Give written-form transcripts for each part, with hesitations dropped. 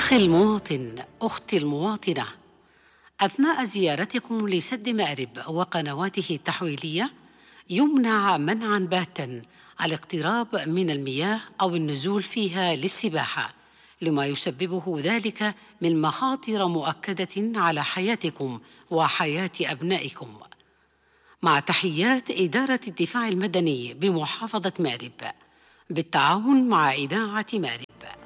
أخي المواطن، أختي المواطنة، أثناء زيارتكم لسد مأرب وقنواته التحويلية يمنع منعاً باتا الاقتراب من المياه أو النزول فيها للسباحة، لما يسببه ذلك من مخاطر مؤكدة على حياتكم وحياة أبنائكم. مع تحيات إدارة الدفاع المدني بمحافظة مأرب بالتعاون مع إذاعة مأرب.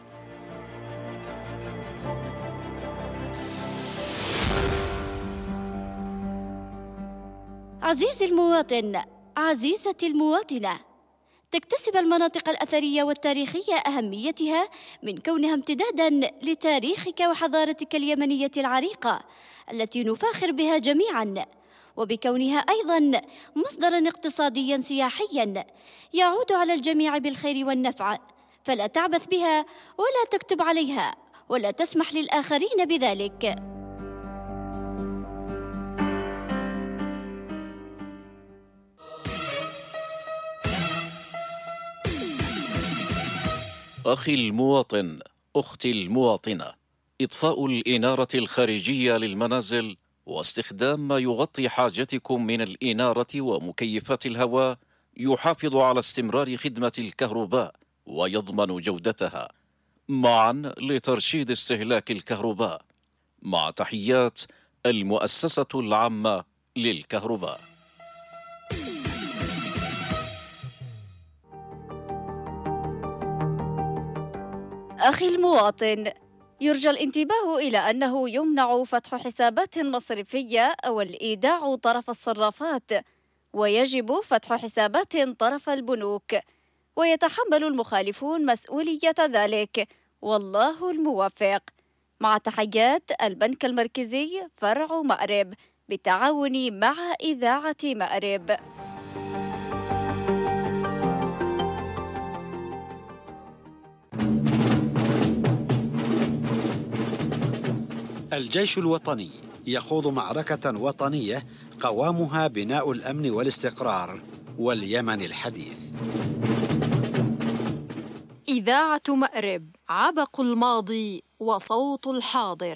عزيزي المواطن، عزيزتي المواطنة، تكتسب المناطق الأثرية والتاريخية أهميتها من كونها امتداداً لتاريخك وحضارتك اليمنية العريقة التي نفاخر بها جميعاً، وبكونها أيضاً مصدراً اقتصادياً سياحياً يعود على الجميع بالخير والنفع، فلا تعبث بها ولا تكتب عليها ولا تسمح للآخرين بذلك. أخي المواطن، أختي المواطنة، إطفاء الإنارة الخارجية للمنازل واستخدام ما يغطي حاجتكم من الإنارة ومكيفات الهواء يحافظ على استمرار خدمة الكهرباء ويضمن جودتها، معا لترشيد استهلاك الكهرباء. مع تحيات المؤسسة العامة للكهرباء. أخي المواطن، يرجى الانتباه إلى أنه يمنع فتح حسابات مصرفية أو الإيداع طرف الصرافات، ويجب فتح حسابات طرف البنوك، ويتحمل المخالفون مسؤولية ذلك، والله الموفق. مع تحيات البنك المركزي فرع مأرب بالتعاون مع إذاعة مأرب. الجيش الوطني يخوض معركة وطنية قوامها بناء الأمن والاستقرار واليمن الحديث. إذاعة مأرب، عبق الماضي وصوت الحاضر.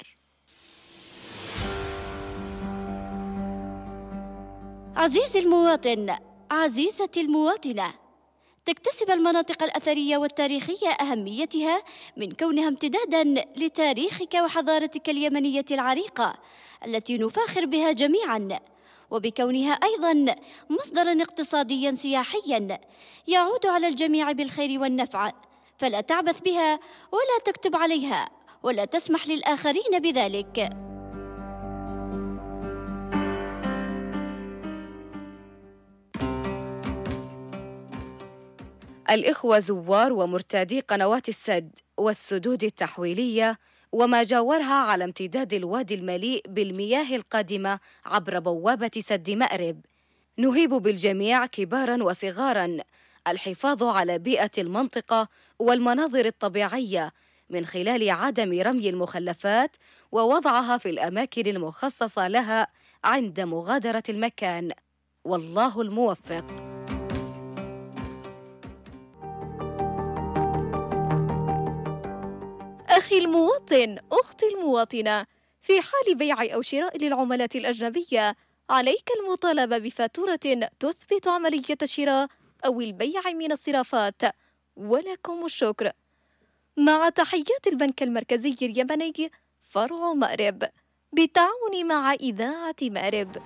عزيزي المواطن، عزيزتي المواطنة، تكتسب المناطق الأثرية والتاريخية أهميتها من كونها امتداداً لتاريخك وحضارتك اليمنية العريقة التي نفاخر بها جميعاً، وبكونها أيضاً مصدراً اقتصادياً سياحياً يعود على الجميع بالخير والنفع، فلا تعبث بها ولا تكتب عليها ولا تسمح للآخرين بذلك. الإخوة زوار ومرتادي قنوات السد والسدود التحويلية وما جاورها على امتداد الوادي المليء بالمياه القادمة عبر بوابة سد مأرب، نهيب بالجميع كباراً وصغاراً الحفاظ على بيئة المنطقة والمناظر الطبيعية من خلال عدم رمي المخلفات ووضعها في الأماكن المخصصة لها عند مغادرة المكان، والله الموفق. أخي المواطن، أختي المواطنة، في حال بيع أو شراء للعملات الأجنبية عليك المطالبة بفاتورة تثبت عملية الشراء أو البيع من الصرافات، ولكم الشكر. مع تحيات البنك المركزي اليمني فرع مأرب بالتعاون مع إذاعة مأرب.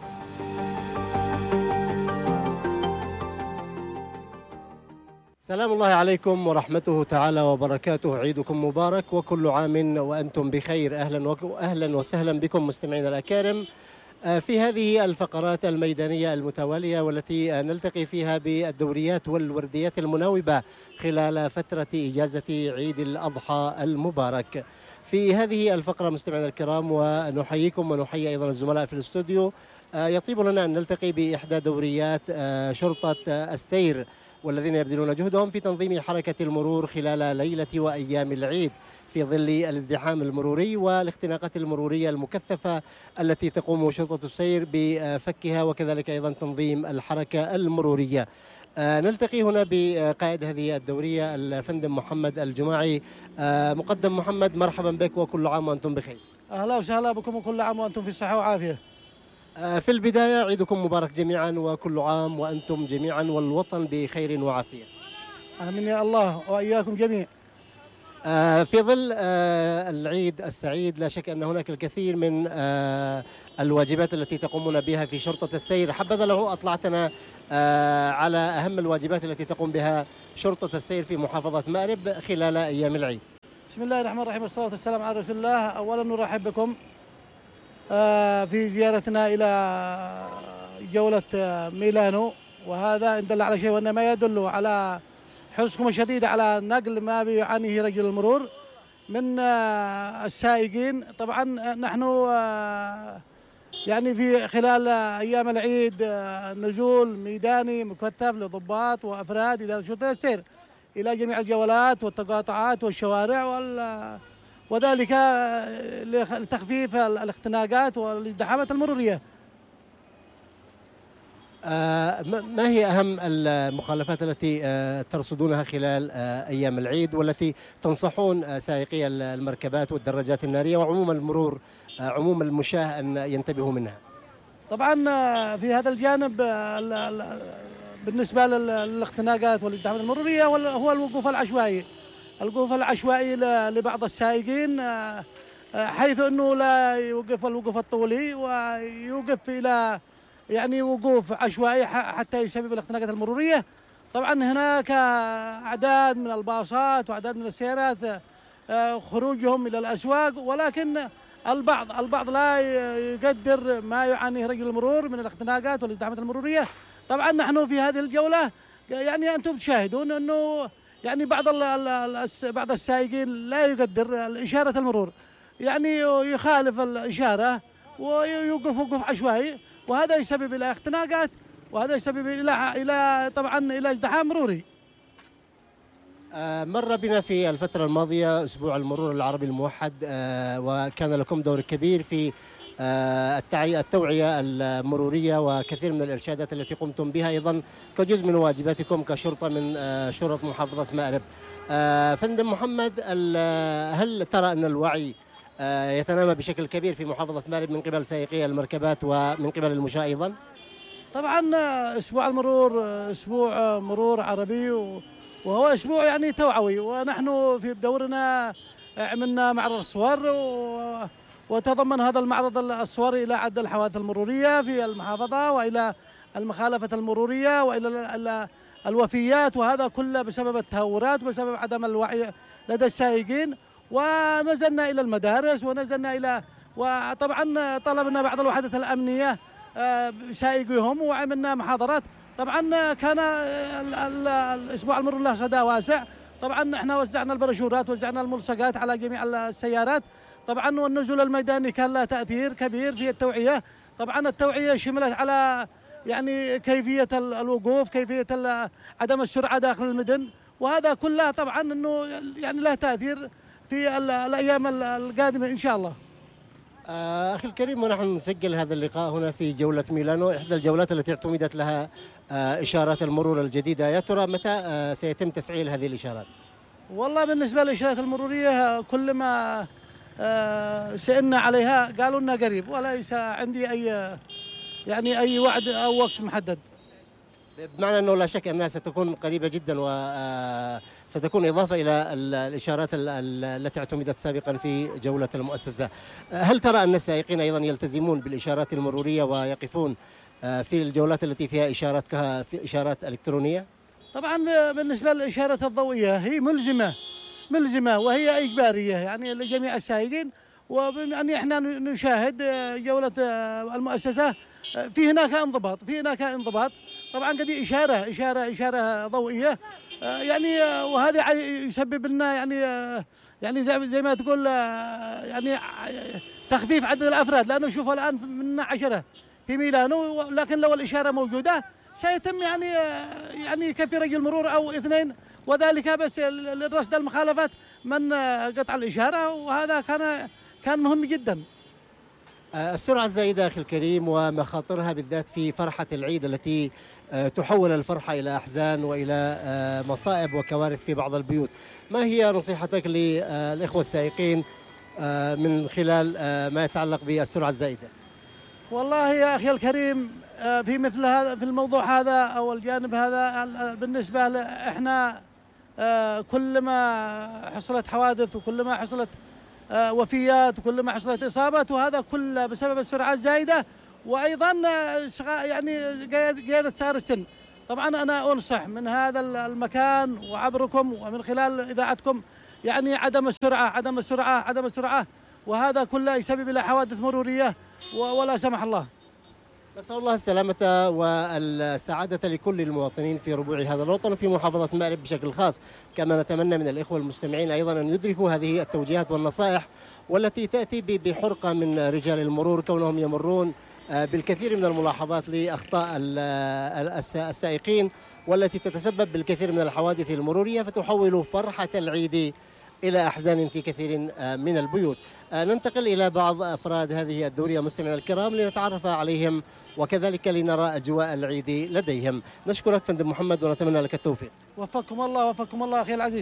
سلام الله عليكم ورحمته تعالى وبركاته، عيدكم مبارك وكل عام وأنتم بخير. أهلا وسهلا بكم مستمعينا الأكارم في هذه الفقرات الميدانية المتوالية والتي نلتقي فيها بالدوريات والورديات المناوبة خلال فترة إجازة عيد الأضحى المبارك. في هذه الفقرة مستمعينا الكرام ونحييكم ونحيي أيضا الزملاء في الاستوديو، يطيب لنا أن نلتقي بإحدى دوريات شرطة السير والذين يبذلون جهدهم في تنظيم حركة المرور خلال ليلة وأيام العيد في ظل الازدحام المروري والاختناقات المرورية المكثفة التي تقوم شرطة السير بفكها، وكذلك أيضا تنظيم الحركة المرورية. نلتقي هنا بقائد هذه الدورية الفندم محمد الجماعي. مقدم محمد، مرحبا بك وكل عام وأنتم بخير. أهلا وسهلا بكم وكل عام وأنتم في الصحة وعافية. في البداية عيدكم مبارك جميعا وكل عام وأنتم جميعا والوطن بخير وعافية. آمين يا الله وإياكم جميع. في ظل العيد السعيد لا شك أن هناك الكثير من الواجبات التي تقومون بها في شرطة السير. حبذا لو أطلعتنا على أهم الواجبات التي تقوم بها شرطة السير في محافظة مأرب خلال أيام العيد. بسم الله الرحمن الرحيم والصلاة والسلام على رسول الله. أولا نرحب بكم في زيارتنا إلى جولة ميلانو، وهذا إن دل على شيء وإنما يدل على حرصكم الشديد على نقل ما بيعانيه رجل المرور من السائقين. طبعا نحن يعني في خلال أيام العيد نزول ميداني مكثف لضباط وأفراد إدارة شرطة السير إلى جميع الجولات والتقاطعات والشوارع وذلك لتخفيف الاختناقات والازدحامات المرورية. ما هي أهم المخالفات التي ترصدونها خلال أيام العيد والتي تنصحون سائقي المركبات والدراجات النارية وعموم المرور عموم المشاة أن ينتبهوا منها؟ طبعا في هذا الجانب بالنسبة للاختناقات والازدحامات المرورية هو الوقوف العشوائي. الوقوف العشوائي لبعض السائقين حيث أنه لا يوقف الوقوف الطولي ويوقف إلى يعني وقوف عشوائي حتى يسبب الاختناقات المرورية. طبعا هناك أعداد من الباصات وأعداد من السيارات خروجهم إلى الأسواق، ولكن البعض لا يقدر ما يعانيه رجل المرور من الاختناقات والازدحامات المرورية. طبعا نحن في هذه الجولة يعني أنتم تشاهدون أنه يعني بعض السائقين لا يقدر إشارة المرور، يعني يخالف الإشارة ويوقف وقوف عشوائي، وهذا يسبب إلى اختناقات وهذا يسبب إلى طبعا إلى ازدحام مروري. مر بنا في الفترة الماضية أسبوع المرور العربي الموحد، وكان لكم دور كبير في التوعية المرورية وكثير من الإرشادات التي قمتم بها أيضا كجزء من واجباتكم كشرطة من شرط محافظة مأرب. فندم محمد، هل ترى أن الوعي يتنامى بشكل كبير في محافظة مأرب من قبل سائقي المركبات ومن قبل المشاة أيضا؟ طبعا أسبوع المرور أسبوع مرور عربي وهو أسبوع يعني توعوي، ونحن في دورنا عملنا معرض الصور وتضمن هذا المعرض الصور إلى عد الحوادث المرورية في المحافظة وإلى المخالفة المرورية وإلى الوفيات، وهذا كله بسبب التهورات وبسبب عدم الوعي لدى السائقين. ونزلنا إلى المدارس ونزلنا إلى وطبعا طلبنا بعض الوحدات الأمنية سائقيهم وعملنا محاضرات. طبعا كان الأسبوع المرور له صدى واسع. طبعا احنا وزعنا البروشورات وزعنا الملصقات على جميع السيارات. طبعا والنزول الميداني كان له تأثير كبير في التوعية. طبعا التوعية شملت على يعني كيفية الوقوف، كيفية عدم السرعة داخل المدن، وهذا كله طبعا انه يعني له تأثير في الأيام القادمة إن شاء الله. أخي الكريم، ونحن نسجل هذا اللقاء هنا في جولة ميلانو، إحدى الجولات التي اعتمدت لها إشارات المرور الجديدة. يا ترى متى سيتم تفعيل هذه الإشارات؟ والله بالنسبة للإشارات المرورية كل ما سئلنا عليها قالوا لنا قريب، وليس عندي أي وعد أو وقت محدد. بمعنى أنه لا شك أنها ستكون قريبة جدا وستكون إضافة إلى الإشارات التي اعتمدت سابقا في جولة المؤسسة. هل ترى أن السائقين أيضا يلتزمون بالإشارات المرورية ويقفون في الجولات التي فيها إشارات إلكترونية؟ طبعا بالنسبة للإشارات الضوئية هي ملزمة وهي إجبارية يعني لجميع السائقين. ويعني احنا نشاهد جولة المؤسسة في هناك انضباط. طبعا قد إشارة ضوئية يعني وهذا يسبب لنا يعني زي ما تقول يعني تخفيف عدد الأفراد، لأنه نشوف الآن من 10 في ميلانو، لكن لو الإشارة موجودة سيتم يعني يكفي رجل مرور أو 2، وذلك بس لرصد المخالفات من قطع الإشارة، وهذا كان مهم جدا. السرعة الزائدة أخي الكريم ومخاطرها بالذات في فرحة العيد التي تحول الفرحة إلى أحزان وإلى مصائب وكوارث في بعض البيوت. ما هي نصيحتك للإخوة السائقين من خلال ما يتعلق بالسرعة الزائدة؟ والله يا أخي الكريم، في مثل هذا، في الموضوع هذا أو الجانب هذا، بالنسبة إحنا كلما حصلت حوادث وكلما حصلت وفيات وكلما حصلت إصابات، وهذا كله بسبب السرعة الزائدة، وأيضا يعني قيادة صغار السن. طبعا أنا أنصح من هذا المكان وعبركم ومن خلال إذاعتكم يعني عدم السرعة عدم السرعة عدم السرعة، وهذا كله يسبب إلى حوادث مرورية ولا سمح الله. نسأل الله السلامة والسعادة لكل المواطنين في ربوع هذا الوطن وفي محافظة مأرب بشكل خاص، كما نتمنى من الإخوة المستمعين أيضا أن يدركوا هذه التوجيهات والنصائح والتي تأتي بحرقة من رجال المرور، كونهم يمرون بالكثير من الملاحظات لأخطاء السائقين والتي تتسبب بالكثير من الحوادث المرورية فتحول فرحة العيد إلى أحزان في كثير من البيوت. ننتقل إلى بعض أفراد هذه الدورية مستمعينا الكرام لنتعرف عليهم وكذلك لنرى أجواء العيد لديهم. نشكرك فندم محمد ونتمنى لك التوفيق. وفقكم الله وفقكم الله أخي العزيز.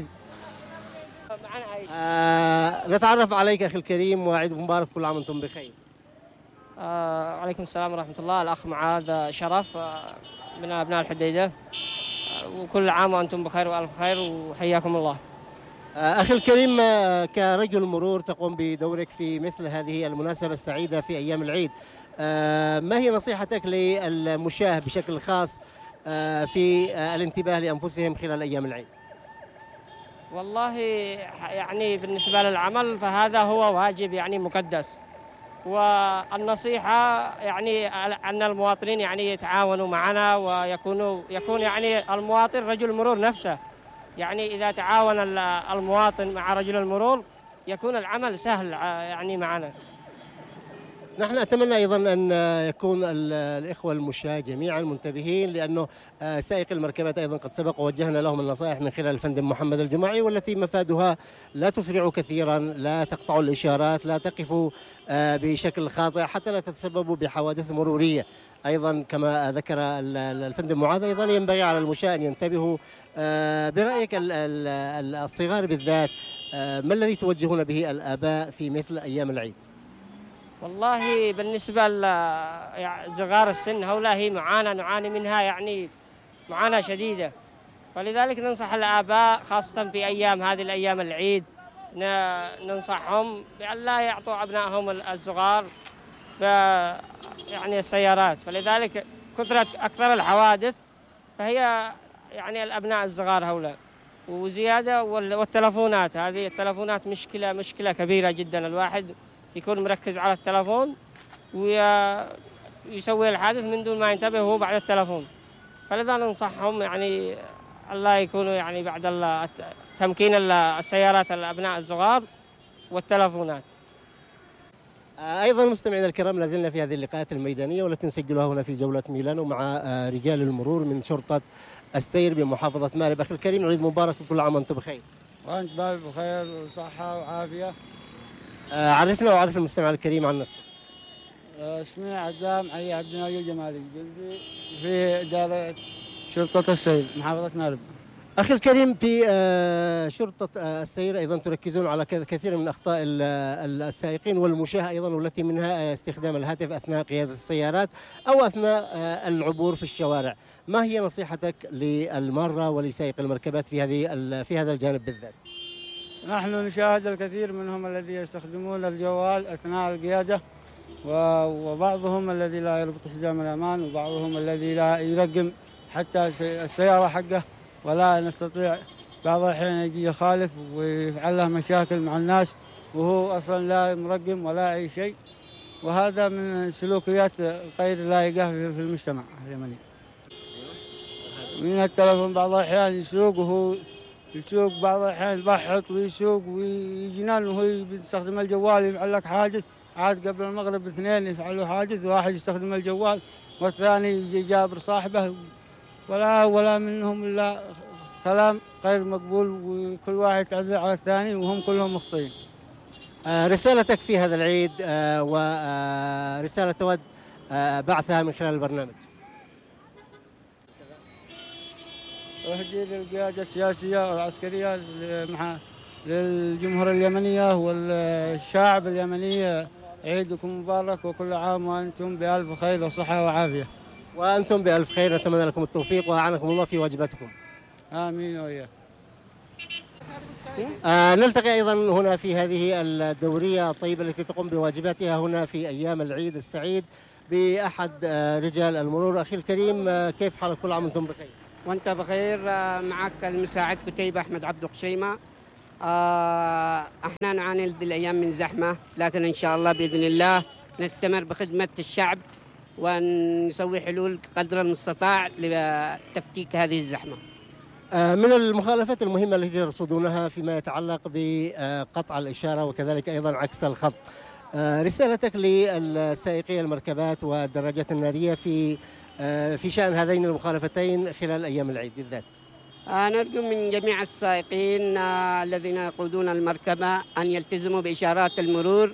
نتعرف عليك أخي الكريم وعيد مبارك، كل عام وأنتم بخير. عليكم السلام ورحمة الله. الأخ معاذ شرف من أبناء الحديدة، وكل عام وأنتم بخير وألف خير وحياكم الله. أخي الكريم، كرجل مرور تقوم بدورك في مثل هذه المناسبة السعيدة في أيام العيد، ما هي نصيحتك للمشاة بشكل خاص في الانتباه لأنفسهم خلال أيام العيد؟ والله يعني بالنسبة للعمل فهذا هو واجب يعني مقدس، والنصيحة يعني أن المواطنين يعني يتعاونوا معنا يكون يعني المواطن رجل مرور نفسه، يعني إذا تعاون المواطن مع رجل المرور يكون العمل سهل يعني معنا. نحن أتمنى أيضا أن يكون الإخوة المشاة جميعا منتبهين، لأنه سائق المركبات أيضا قد سبق ووجهنا لهم النصائح من خلال الفندم محمد الجماعي، والتي مفادها لا تسرعوا كثيرا، لا تقطعوا الإشارات، لا تقفوا بشكل خاطئ حتى لا تتسببوا بحوادث مرورية. أيضا كما ذكر الفندم معاذ، أيضا ينبغي على المشاة أن ينتبهوا. برأيك الصغار بالذات، ما الذي توجهون به الآباء في مثل أيام العيد؟ والله بالنسبة لصغار السن هؤلاء نعاني منها يعني معاناة شديدة، ولذلك ننصح الآباء خاصة في هذه الأيام العيد، ننصحهم بأن لا يعطوا أبنائهم الصغار يعني السيارات، فلذلك أكثر الحوادث فهي يعني الأبناء الصغار هؤلاء، وزيادة والتلفونات. هذه التلفونات مشكلة كبيرة جدا، الواحد يكون مركز على التلفون ويسوي الحادث من دون ما ينتبه هو بعد التلفون، فلذا ننصحهم يعني الله يكونوا يعني بعد تمكين السيارات الأبناء الصغار والتلفونات. أيضا مستمعينا الكرام، لازلنا في هذه اللقاءات الميدانية والتي نسجلها هنا في جولة ميلانو مع رجال المرور من شرطة السير بمحافظة مأرب. أخي الكريم، عيد مبارك وكل عام وأنتم بخير. وأنت بخير وصحة وعافية. عرفنا وعرف المستمع الكريم عن نفسك. اسمي عزام علي عبد النبي الجمالي، جندي في إدارة شرطة السير محافظة مأرب. أخي الكريم، في شرطة السير أيضا تركزون على كثير من أخطاء السائقين والمشاة أيضا، والتي منها استخدام الهاتف أثناء قيادة السيارات أو أثناء العبور في الشوارع. ما هي نصيحتك للمارة ولسائق المركبات في هذا الجانب بالذات؟ نحن نشاهد الكثير منهم الذي يستخدمون الجوال أثناء القيادة، وبعضهم الذي لا يربط حزام الأمان، وبعضهم الذي لا يرقم حتى السيارة حقه، ولا نستطيع بعض الأحيان يجي يخالف ويفعل له مشاكل مع الناس وهو أصلا لا مرقم ولا أي شيء، وهذا من سلوكيات غير لائقة في المجتمع اليمني. من التلفون بعض الأحيان يسوق بعض الأحيان يبحث ويسوق ويجنن وهو يستخدم الجوال يفعل لك حادث. عاد قبل المغرب 2 يفعلوا حادث، واحد يستخدم الجوال والثاني يجابر صاحبه، ولا منهم إلا كلام غير مقبول، وكل واحد يعتذر على الثاني وهم كلهم مخطئين. رسالتك في هذا العيد ورسالة تود بعثها من خلال البرنامج. أهدي للقيادة السياسية والعسكرية للجمهورية اليمنية والشعب اليمني، عيدكم مبارك وكل عام وأنتم بألف خير وصحة وعافية. وأنتم بألف خير، نتمنى لكم التوفيق وأعانكم الله في واجباتكم. آمين وإياك. نلتقي أيضا هنا في هذه الدورية الطيبة التي تقوم بواجباتها هنا في أيام العيد السعيد بأحد رجال المرور. أخي الكريم، كيف حالك؟ كل عام وأنتم بخير. وأنت بخير. معك المساعد كتيبة أحمد عبد قشيمة. احنا نعاني الأيام من زحمة، لكن إن شاء الله بإذن الله نستمر بخدمة الشعب ونسوي حلول قدر المستطاع لتفكيك هذه الزحمة. من المخالفات المهمة التي ترصدونها فيما يتعلق بقطع الإشارة وكذلك أيضا عكس الخط، رسالتك للسائقي المركبات والدراجات النارية في شأن هذين المخالفتين خلال أيام العيد بالذات؟ نرجو من جميع السائقين الذين يقودون المركبة أن يلتزموا بإشارات المرور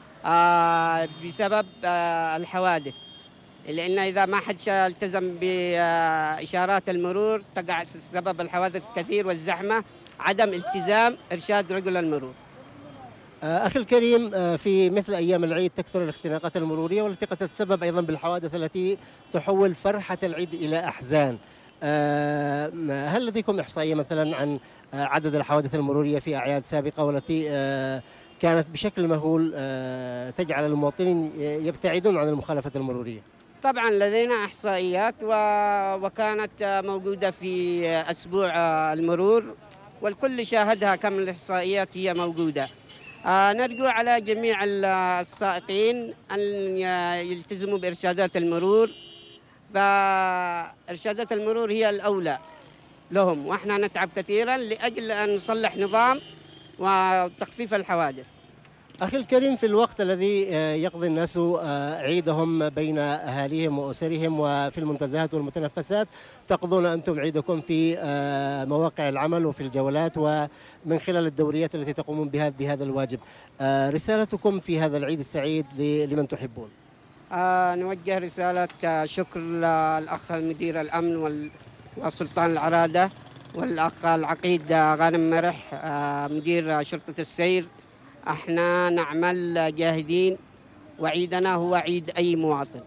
بسبب الحوادث، لأن إذا ما حد التزم بإشارات المرور تقع سبب الحوادث كثير والزحمة، عدم التزام إرشاد رجل المرور. أخي الكريم، في مثل أيام العيد تكثر الاختناقات المرورية والتي قد تتسبب أيضا بالحوادث التي تحول فرحة العيد إلى أحزان. هل لديكم إحصائية مثلا عن عدد الحوادث المرورية في أعياد سابقة والتي كانت بشكل مهول تجعل المواطنين يبتعدون عن المخالفة المرورية؟ طبعا لدينا إحصائيات وكانت موجودة في أسبوع المرور والكل شاهدها، كم الإحصائيات هي موجودة. نرجو على جميع السائقين أن يلتزموا بإرشادات المرور، فإرشادات المرور هي الأولى لهم، وإحنا نتعب كثيرا لأجل أن نصلح نظام وتخفيف الحوادث. أخي الكريم، في الوقت الذي يقضي الناس عيدهم بين أهاليهم وأسرهم وفي المنتزهات والمتنفسات، تقضون أنتم عيدكم في مواقع العمل وفي الجولات ومن خلال الدوريات التي تقومون بهذا الواجب. رسالتكم في هذا العيد السعيد لمن تحبون؟ نوجه رسالة شكر للأخ المدير الأمن والسلطان العرادة والأخ العقيد غانم مرح مدير شرطة السير. احنا نعمل جاهدين وعيدنا هو عيد أي مواطن.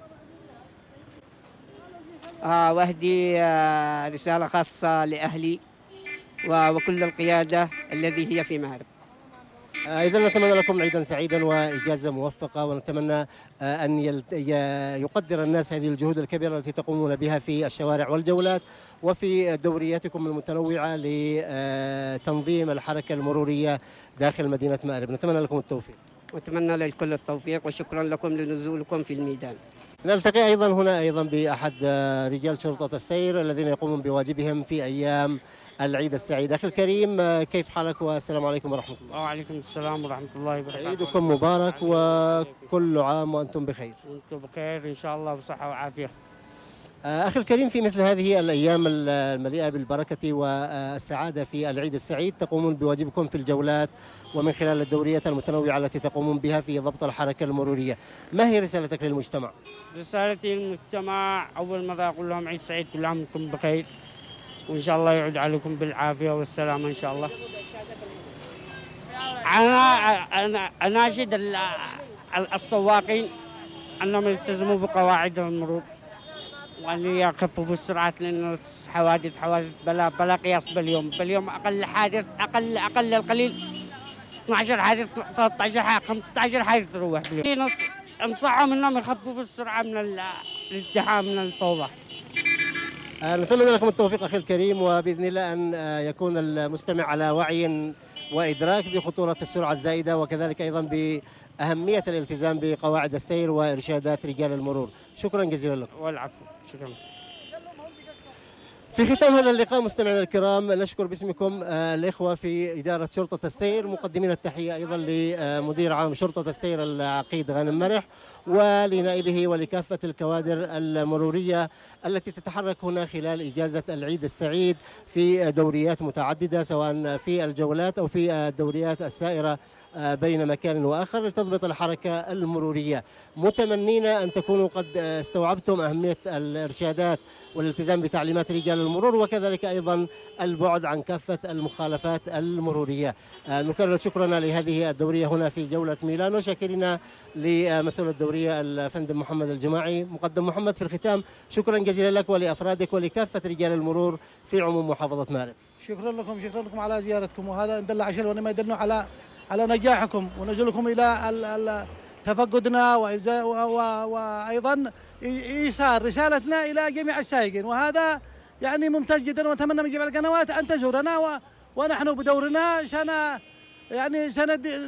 وأهدي رسالة خاصة لأهلي وكل القيادة الذي هي في مأرب. إذا نتمنى لكم عيدا سعيدا وإجازة موفقة، ونتمنى أن يقدر الناس هذه الجهود الكبيرة التي تقومون بها في الشوارع والجولات وفي دورياتكم المتنوعة لتنظيم الحركة المرورية داخل مدينة مأرب. نتمنى لكم التوفيق. وأتمنى للكل التوفيق وشكرا لكم لنزولكم في الميدان. نلتقي أيضا بأحد رجال شرطة السير الذين يقومون بواجبهم في أيام العيد السعيد. أخي الكريم، كيف حالك والسلام عليكم ورحمة الله؟ وعليكم السلام ورحمة الله وبركاته. عيدكم مبارك وكل عام وأنتم بخير. وأنتم بخير إن شاء الله بصحة وعافية. أخي الكريم، في مثل هذه الأيام المليئة بالبركة والسعادة في العيد السعيد تقومون بواجبكم في الجولات ومن خلال الدوريات المتنوعة التي تقومون بها في ضبط الحركة المرورية. ما هي رسالتك للمجتمع؟ رسالتي للمجتمع أول مرة أقول لهم عيد سعيد، كل عام وأنتم بخير، وإن شاء الله يعود عليكم بالعافية والسلامة إن شاء الله. أنا أناشد السواقين أنهم يلتزموا بقواعد المرور وأن يخففوا بالسرعات، لأن حوادث بلا قياس باليوم أقل حادث أقل القليل 12 حادث 13 حادث 15 حادث تروح باليوم. انصحهم أنهم يخففوا السرعة من الازدحام من الفوضى. نتمنى لكم التوفيق أخي الكريم، وبإذن الله أن يكون المستمع على وعي وإدراك بخطورة السرعة الزائدة وكذلك أيضا بأهمية الالتزام بقواعد السير وإرشادات رجال المرور. شكرا جزيلا لكم. والعفو، شكرا. في ختام هذا اللقاء مستمعينا الكرام، نشكر باسمكم الإخوة في إدارة شرطة السير، مقدمين التحية أيضا لمدير عام شرطة السير العقيد غانم مرح ولنائبه ولكافة الكوادر المرورية التي تتحرك هنا خلال إجازة العيد السعيد في دوريات متعددة، سواء في الجولات أو في الدوريات السائرة بين مكان وآخر لتضبط الحركة المرورية. متمنين أن تكونوا قد استوعبتم أهمية الإرشادات والالتزام بتعليمات رجال المرور، وكذلك أيضا البعد عن كافة المخالفات المرورية. نكرر شكرنا لهذه الدورية هنا في جولة ميلانو، شاكرين لمسؤول الدورية الفندم محمد الجماعي. مقدم محمد، في الختام شكرا جزيلا لك ولأفرادك ولكافة رجال المرور في عموم محافظة مأرب. شكرا لكم على زيارتكم، وهذا إن دل عشر وإنما يدلنا على نجاحكم ونزلكم إلى تفقدنا وأيضا إيصال رسالتنا إلى جميع السائقين، وهذا يعني ممتاز جدا. ونتمنى من جميع القنوات أن تزورنا ونحن بدورنا